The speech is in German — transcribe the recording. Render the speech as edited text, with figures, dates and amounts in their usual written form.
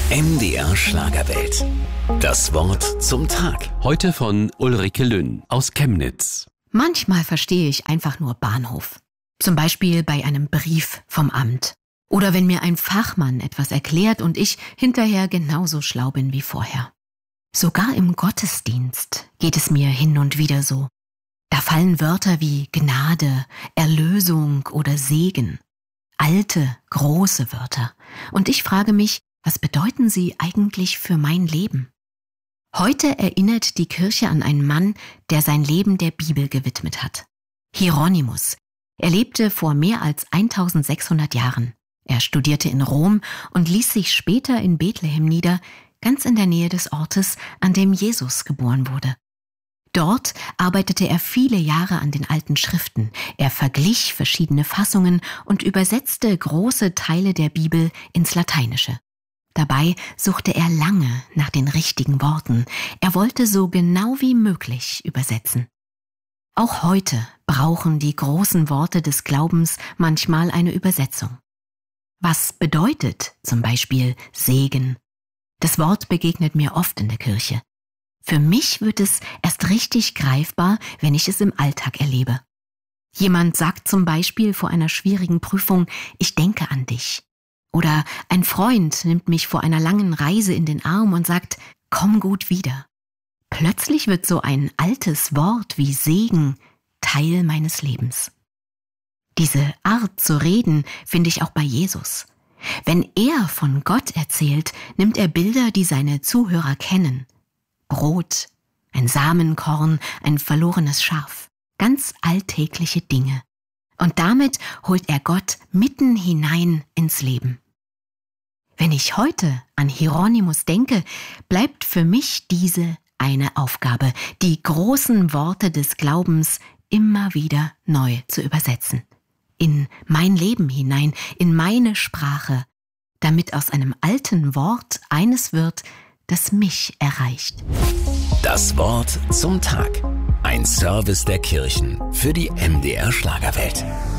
MDR Schlagerwelt. Das Wort zum Tag. Heute von Ulrike Lünn aus Chemnitz. Manchmal verstehe ich einfach nur Bahnhof. Zum Beispiel bei einem Brief vom Amt. Oder wenn mir ein Fachmann etwas erklärt und ich hinterher genauso schlau bin wie vorher. Sogar im Gottesdienst geht es mir hin und wieder so. Da fallen Wörter wie Gnade, Erlösung oder Segen. Alte, große Wörter. Und ich frage mich, was bedeuten sie eigentlich für mein Leben? Heute erinnert die Kirche an einen Mann, der sein Leben der Bibel gewidmet hat. Hieronymus. Er lebte vor mehr als 1600 Jahren. Er studierte in Rom und ließ sich später in Bethlehem nieder, ganz in der Nähe des Ortes, an dem Jesus geboren wurde. Dort arbeitete er viele Jahre an den alten Schriften. Er verglich verschiedene Fassungen und übersetzte große Teile der Bibel ins Lateinische. Dabei suchte er lange nach den richtigen Worten. Er wollte so genau wie möglich übersetzen. Auch heute brauchen die großen Worte des Glaubens manchmal eine Übersetzung. Was bedeutet zum Beispiel Segen? Das Wort begegnet mir oft in der Kirche. Für mich wird es erst richtig greifbar, wenn ich es im Alltag erlebe. Jemand sagt zum Beispiel vor einer schwierigen Prüfung, ich denke an dich. Oder ein Freund nimmt mich vor einer langen Reise in den Arm und sagt, komm gut wieder. Plötzlich wird so ein altes Wort wie Segen Teil meines Lebens. Diese Art zu reden finde ich auch bei Jesus. Wenn er von Gott erzählt, nimmt er Bilder, die seine Zuhörer kennen. Brot, ein Samenkorn, ein verlorenes Schaf. Ganz alltägliche Dinge. Und damit holt er Gott mitten hinein ins Leben. Wenn ich heute an Hieronymus denke, bleibt für mich diese eine Aufgabe, die großen Worte des Glaubens immer wieder neu zu übersetzen. In mein Leben hinein, in meine Sprache, damit aus einem alten Wort eines wird, das mich erreicht. Das Wort zum Tag. Ein Service der Kirchen für die MDR Schlagerwelt.